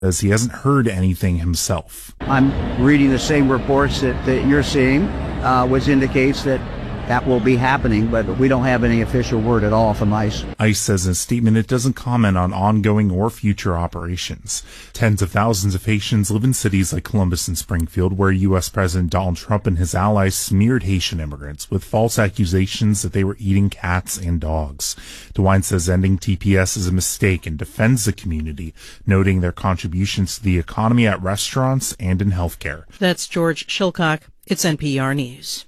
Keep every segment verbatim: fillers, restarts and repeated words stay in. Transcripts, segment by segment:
As he hasn't heard anything himself. I'm reading the same reports that, that you're seeing, uh, which indicates that that will be happening, but we don't have any official word at all from ICE. ICE says in a statement it doesn't comment on ongoing or future operations. Tens of thousands of Haitians live in cities like Columbus and Springfield, where U S President Donald Trump and his allies smeared Haitian immigrants with false accusations that they were eating cats and dogs. DeWine says ending T P S is a mistake and defends the community, noting their contributions to the economy at restaurants and in healthcare. That's George Shilcock. It's N P R News.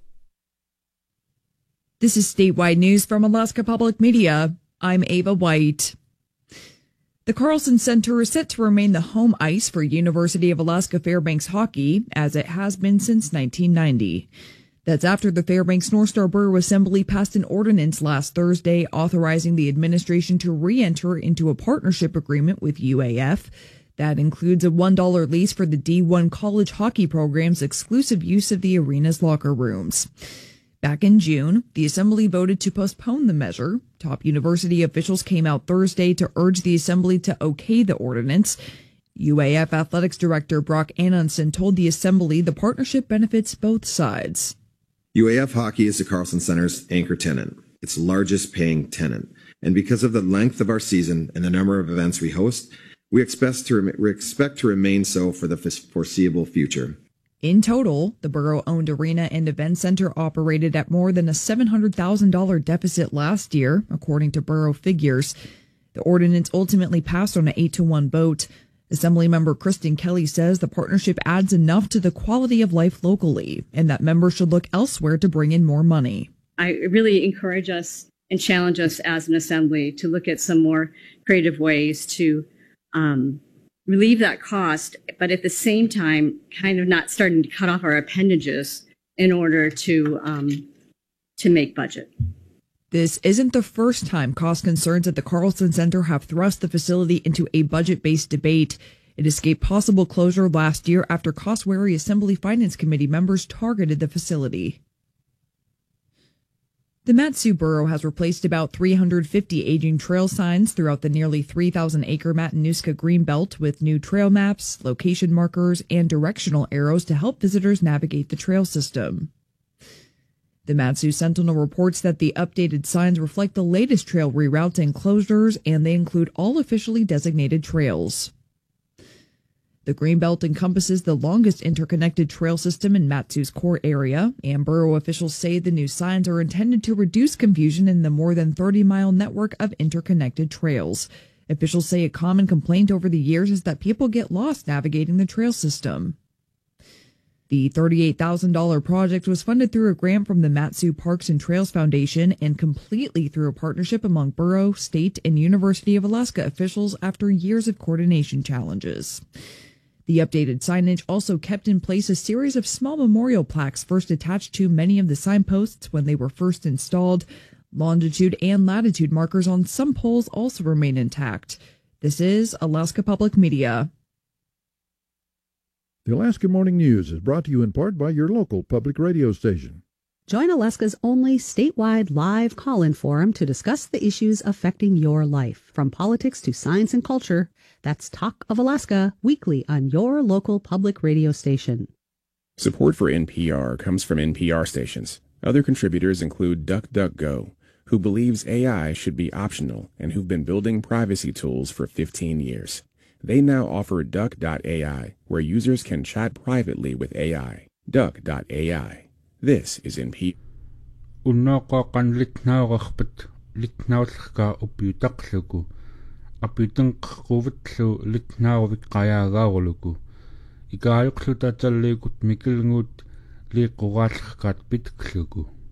This is statewide news from Alaska Public Media. I'm Ava White. The Carlson Center is set to remain the home ice for University of Alaska Fairbanks hockey, as it has been since nineteen ninety. That's after the Fairbanks North Star Borough Assembly passed an ordinance last Thursday authorizing the administration to re-enter into a partnership agreement with U A F. That includes a one dollar lease for the D one college hockey program's exclusive use of the arena's locker rooms. Back in June, the Assembly voted to postpone the measure. Top university officials came out Thursday to urge the Assembly to okay the ordinance. U A F Athletics Director Brock Anundson told the Assembly the partnership benefits both sides. U A F Hockey is the Carlson Center's anchor tenant, its largest paying tenant. And because of the length of our season and the number of events we host, we expect to, rem- we expect to remain so for the foreseeable future. In total, the borough-owned arena and event center operated at more than a seven hundred thousand dollars deficit last year, according to borough figures. The ordinance ultimately passed on an eight to one vote. Assemblymember Kristen Kelly says the partnership adds enough to the quality of life locally, and that members should look elsewhere to bring in more money. I really encourage us and challenge us as an assembly to look at some more creative ways to um, relieve that cost, but at the same time, kind of not starting to cut off our appendages in order to um, to make budget. This isn't the first time cost concerns at the Carlson Center have thrust the facility into a budget-based debate. It escaped possible closure last year after cost-wary Assembly Finance Committee members targeted the facility. The Mat-Su Borough has replaced about three hundred fifty aging trail signs throughout the nearly three thousand acre Matanuska Greenbelt with new trail maps, location markers, and directional arrows to help visitors navigate the trail system. The Mat-Su Sentinel reports that the updated signs reflect the latest trail reroutes and closures, and they include all officially designated trails. The Greenbelt encompasses the longest interconnected trail system in Mat-Su's core area, and borough officials say the new signs are intended to reduce confusion in the more than thirty mile network of interconnected trails. Officials say a common complaint over the years is that people get lost navigating the trail system. The thirty-eight thousand dollars project was funded through a grant from the Mat-Su Parks and Trails Foundation and completely through a partnership among borough, state, and University of Alaska officials after years of coordination challenges. The updated signage also kept in place a series of small memorial plaques first attached to many of the signposts when they were first installed. Longitude and latitude markers on some poles also remain intact. This is Alaska Public Media. The Alaska Morning News is brought to you in part by your local public radio station. Join Alaska's only statewide live call-in forum to discuss the issues affecting your life, from politics to science and culture. That's Talk of Alaska, weekly on your local public radio station. Support for N P R comes from N P R stations. Other contributors include DuckDuckGo, who believes A I should be optional and who've been building privacy tools for fifteen years. They now offer Duck dot A I, where users can chat privately with A I. Duck dot A I. This is N P R. Unnoqa qanlitnaaqarpat litnaullerka upiutaqluku apitenqquvitlu litnaarvik qayaagaarluku ikaajuqluta talliikut mikilnguut liiqquraallerkaat pitkluku.